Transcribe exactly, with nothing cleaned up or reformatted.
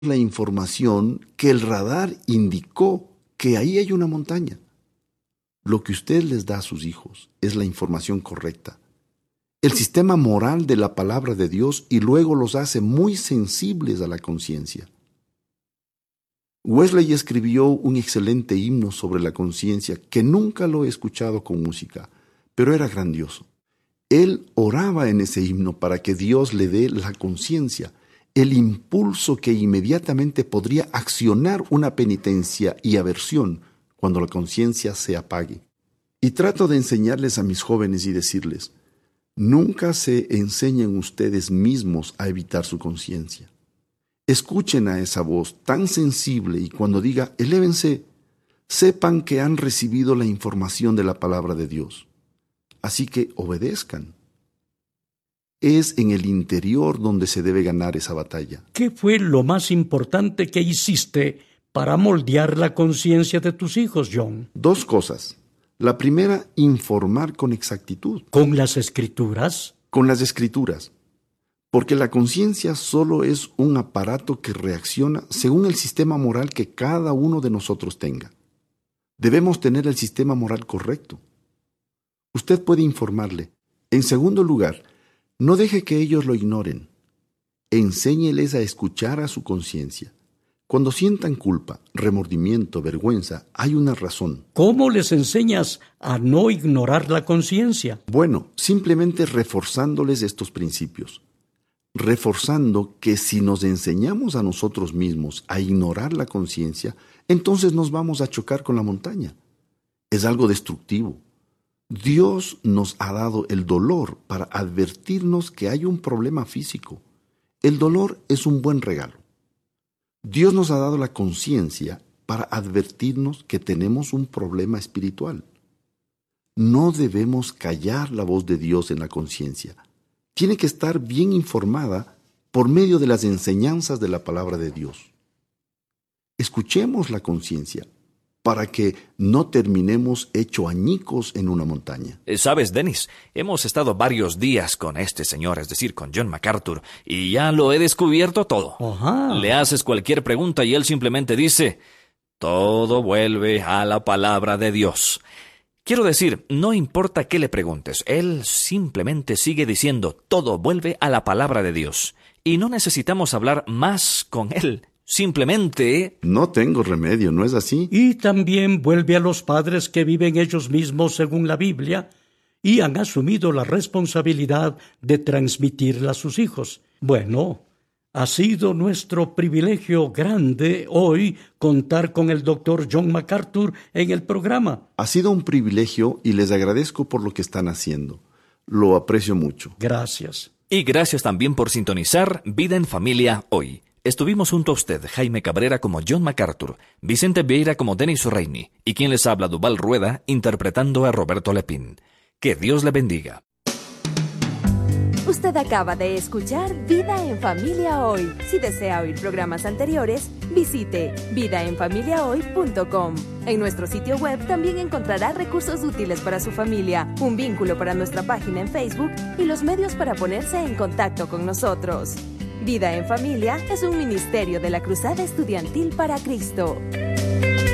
la información que el radar indicó que ahí hay una montaña. Lo que usted les da a sus hijos es la información correcta, el sistema moral de la palabra de Dios, y luego los hace muy sensibles a la conciencia. Wesley escribió un excelente himno sobre la conciencia que nunca lo he escuchado con música, pero era grandioso. Él oraba en ese himno para que Dios le dé la conciencia, el impulso que inmediatamente podría accionar una penitencia y aversión cuando la conciencia se apague. Y trato de enseñarles a mis jóvenes y decirles: nunca se enseñen ustedes mismos a evitar su conciencia. Escuchen a esa voz tan sensible y cuando diga elévense, sepan que han recibido la información de la palabra de Dios. Así que obedezcan. Es en el interior donde se debe ganar esa batalla. ¿Qué fue lo más importante que hiciste para moldear la conciencia de tus hijos, John? Dos cosas. La primera, informar con exactitud. ¿Con las escrituras? Con las escrituras. Porque la conciencia solo es un aparato que reacciona según el sistema moral que cada uno de nosotros tenga. Debemos tener el sistema moral correcto. Usted puede informarle. En segundo lugar, no deje que ellos lo ignoren. Enséñeles a escuchar a su conciencia. Cuando sientan culpa, remordimiento, vergüenza, hay una razón. ¿Cómo les enseñas a no ignorar la conciencia? Bueno, simplemente reforzándoles estos principios. Reforzando que si nos enseñamos a nosotros mismos a ignorar la conciencia, entonces nos vamos a chocar con la montaña. Es algo destructivo. Dios nos ha dado el dolor para advertirnos que hay un problema físico. El dolor es un buen regalo. Dios nos ha dado la conciencia para advertirnos que tenemos un problema espiritual. No debemos callar la voz de Dios en la conciencia. Tiene que estar bien informada por medio de las enseñanzas de la palabra de Dios. Escuchemos la conciencia para que no terminemos hecho añicos en una montaña. ¿Sabes, Dennis? Hemos estado varios días con este señor, es decir, con John MacArthur, y ya lo he descubierto todo. Ajá. Le haces cualquier pregunta y él simplemente dice: todo vuelve a la palabra de Dios. Quiero decir, no importa qué le preguntes, él simplemente sigue diciendo: todo vuelve a la palabra de Dios. Y no necesitamos hablar más con él. Simplemente... No tengo remedio, ¿no es así? Y también vuelve a los padres que viven ellos mismos según la Biblia y han asumido la responsabilidad de transmitirla a sus hijos. Bueno, ha sido nuestro privilegio grande hoy contar con el doctor John MacArthur en el programa. Ha sido un privilegio y les agradezco por lo que están haciendo. Lo aprecio mucho. Gracias. Y gracias también por sintonizar Vida en Familia hoy. Estuvimos junto a usted, Jaime Cabrera como John MacArthur, Vicente Vieira como Dennis O'Reilly, y quien les habla, Duval Rueda, interpretando a Roberto Lepín. Que Dios le bendiga. Usted acaba de escuchar Vida en Familia Hoy. Si desea oír programas anteriores, visite vida en familia hoy punto com. En nuestro sitio web también encontrará recursos útiles para su familia, un vínculo para nuestra página en Facebook y los medios para ponerse en contacto con nosotros. Vida en Familia es un ministerio de la Cruzada Estudiantil para Cristo.